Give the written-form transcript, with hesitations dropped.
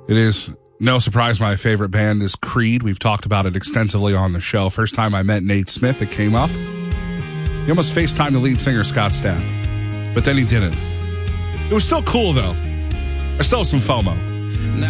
It is no surprise my favorite band is Creed. We've talked about it extensively on the show. First time I met Nate Smith, it came up. He almost FaceTimed the lead singer, Scott Stapp. But then he didn't. It was still cool, though. I still have some FOMO.